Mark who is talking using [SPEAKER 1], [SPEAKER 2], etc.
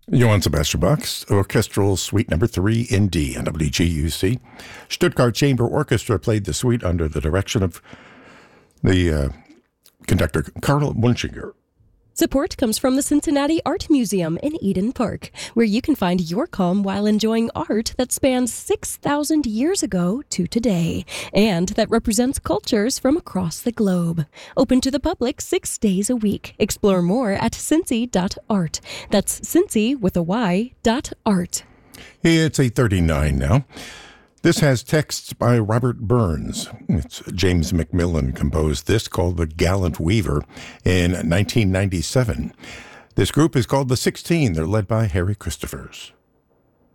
[SPEAKER 1] Johann Sebastian Bach's Orchestral Suite Number 3 in D on WGUC. Stuttgart Chamber Orchestra played the suite under the direction of the conductor Karl Munchinger.
[SPEAKER 2] Support comes from the Cincinnati Art Museum in Eden Park, where you can find your calm while enjoying art that spans 6,000 years ago to today, and that represents cultures from across the globe. Open to the public 6 days a week. Explore more at cincy.art. That's Cincy with a Y, .art.
[SPEAKER 1] It's 8:39 now. This has texts by Robert Burns. It's James Macmillan composed this, called The Gallant Weaver, in 1997. This group is called The 16. They're led by Harry Christophers.